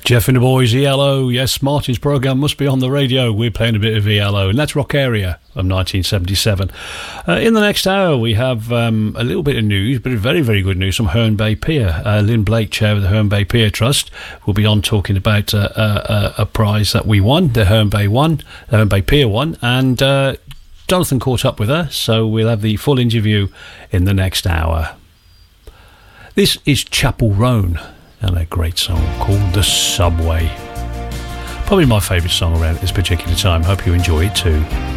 Jeff and the boys, ELO. Yes, Martin's programme must be on the radio. We're playing a bit of ELO, and that's Rock Area of 1977. In the next hour, we have a little bit of news, but very, very good news from Herne Bay Pier. Lynn Blake, chair of the Herne Bay Pier Trust, will be on talking about a prize that we won, the Herne Bay Pier one, and Jonathan caught up with her, so we'll have the full interview in the next hour. This is Chapel Roan, and a great song called The Subway. Probably my favourite song around at this particular time. Hope you enjoy it too.